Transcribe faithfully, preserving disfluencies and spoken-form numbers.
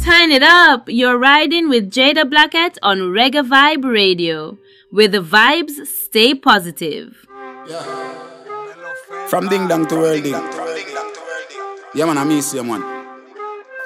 Turn it up! You're riding with Jada Blackett on Reggae Vibe Radio. Where the vibes stay positive. Yeah. From ding dong to world ding. Yeah man, I miss you man.